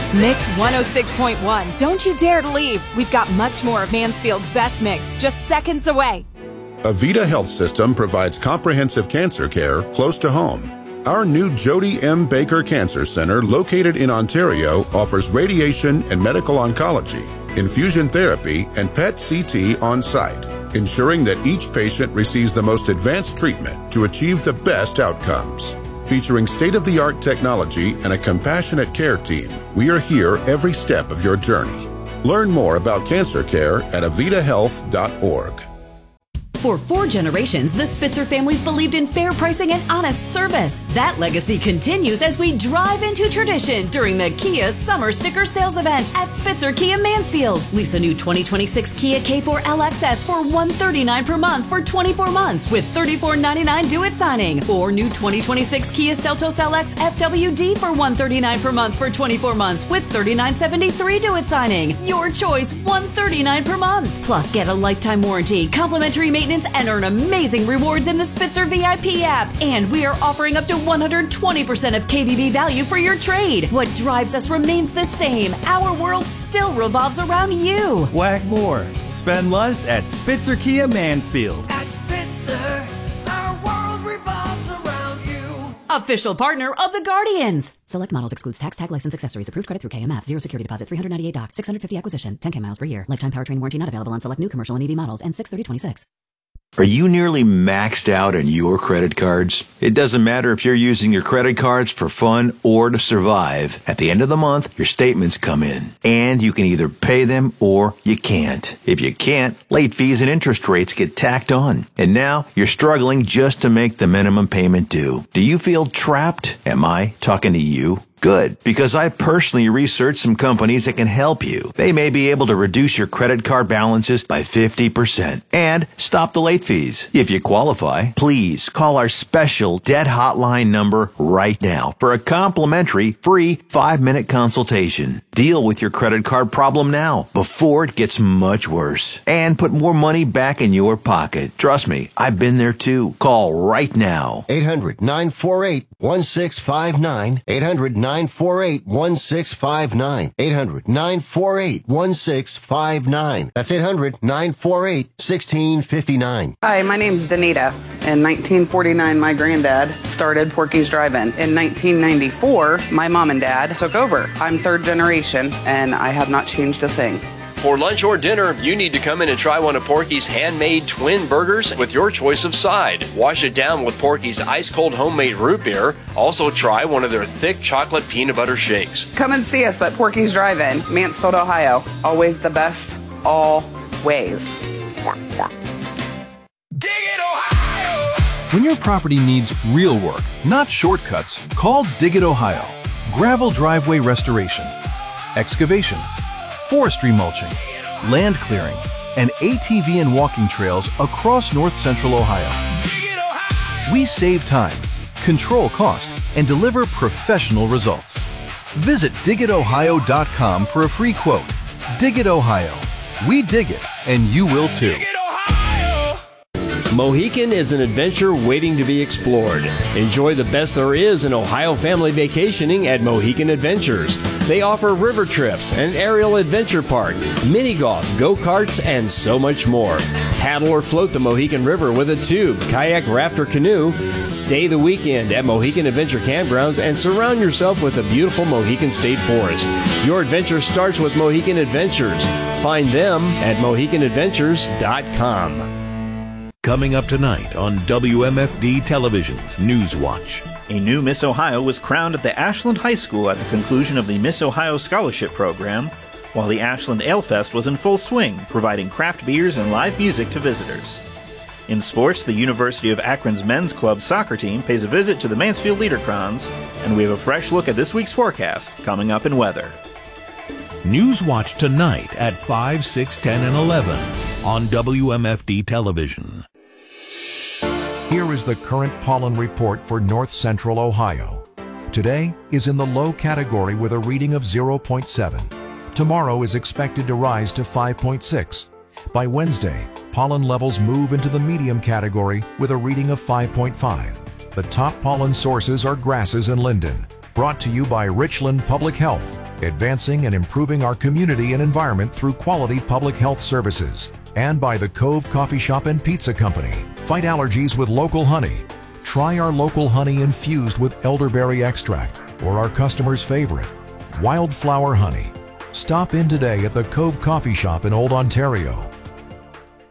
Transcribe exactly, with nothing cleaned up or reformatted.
Mix one oh six point one. Don't you dare to leave. We've got much more of Mansfield's best mix just seconds away. Avita Health System provides comprehensive cancer care close to home. Our new Jody M. Baker Cancer Center, located in Ontario, offers radiation and medical oncology, infusion therapy, and P E T C T on site, ensuring that each patient receives the most advanced treatment to achieve the best outcomes. Featuring state-of-the-art technology and a compassionate care team, we are here every step of your journey. Learn more about cancer care at avita health dot org. For four generations, the Spitzer families believed in fair pricing and honest service. That legacy continues as we drive into tradition during the Kia Summer Sticker Sales Event at Spitzer Kia Mansfield. Lease a new twenty twenty-six Kia K four L X S for one hundred thirty-nine dollars per month for twenty-four months with thirty-four ninety-nine due at signing. Or new twenty twenty-six Kia Seltos L X F W D for one hundred thirty-nine dollars per month for twenty-four months with thirty-nine seventy-three due at signing. Your choice, one hundred thirty-nine dollars per month. Plus, get a lifetime warranty, complimentary maintenance, and earn amazing rewards in the Spitzer V I P app. And we are offering up to one hundred twenty percent of K B B value for your trade. What drives us remains the same. Our world still revolves around you. Whack more. Spend less at Spitzer Kia Mansfield. At Spitzer, our world revolves around you. Official partner of the Guardians. Select models excludes tax, tag, license, accessories. Approved credit through K M F. Zero security deposit. three hundred ninety-eight dollars. six hundred fifty acquisition. ten K miles per year. Lifetime powertrain warranty not available on select new commercial and E V models. And six thirty twenty-six. Are you nearly maxed out on your credit cards? It doesn't matter if you're using your credit cards for fun or to survive. At the end of the month, your statements come in, and you can either pay them or you can't. If you can't, late fees and interest rates get tacked on. And now you're struggling just to make the minimum payment due. Do you feel trapped? Am I talking to you? Good, because I personally researched some companies that can help you. They may be able to reduce your credit card balances by fifty percent and stop the late fees. If you qualify, please call our special debt hotline number right now for a complimentary free five-minute consultation. Deal with your credit card problem now before it gets much worse and put more money back in your pocket. Trust me, I've been there too. Call right now. eight hundred nine four eight one six five nine. eight hundred nine four eight one six five nine. eight hundred nine four eight one six five nine. That's eight hundred nine four eight one six five nine. Hi, my name's Danita. In nineteen forty-nine, my granddad started Porky's Drive-In. In nineteen ninety-four, my mom and dad took over. I'm third generation, and I have not changed a thing. For lunch or dinner, you need to come in and try one of Porky's handmade twin burgers with your choice of side. Wash it down with Porky's ice-cold homemade root beer. Also try one of their thick chocolate peanut butter shakes. Come and see us at Porky's Drive-In, Mansfield, Ohio. Always the best, always. Dig it, Ohio! When your property needs real work, not shortcuts, call Dig It Ohio. Gravel driveway restoration, excavation, forestry mulching, land clearing, and A T V and walking trails across north central Ohio. We save time, control cost, and deliver professional results. Visit dig it ohio dot com for a free quote. Dig It Ohio. We dig it, and you will too. Mohican is an adventure waiting to be explored. Enjoy the best there is in Ohio family vacationing at Mohican Adventures. They offer river trips, an aerial adventure park, mini golf, go-karts, and so much more. Paddle or float the Mohican River with a tube, kayak, raft, or canoe. Stay the weekend at Mohican Adventure Campgrounds and surround yourself with the beautiful Mohican State Forest. Your adventure starts with Mohican Adventures. Find them at mohican adventures dot com. Coming up tonight on W M F D Television's Newswatch. A new Miss Ohio was crowned at the Ashland High School at the conclusion of the Miss Ohio Scholarship Program, while the Ashland Ale Fest was in full swing, providing craft beers and live music to visitors. In sports, the University of Akron's men's club soccer team pays a visit to the Mansfield Liederkrans, and we have a fresh look at this week's forecast coming up in weather. Newswatch tonight at five, six, ten, and eleven on W M F D Television. Here is the current pollen report for north central Ohio. Today is in the low category with a reading of zero point seven. Tomorrow is expected to rise to five point six. By Wednesday, pollen levels move into the medium category with a reading of five point five. The top pollen sources are grasses and linden. Brought to you by Richland Public Health. advancing and improving our community and environment through quality public health services. And by the Cove Coffee Shop and Pizza Company. Fight allergies with local honey. Try our local honey infused with elderberry extract, or our customer's favorite, wildflower honey. Stop in today at the Cove Coffee Shop in Old Ontario.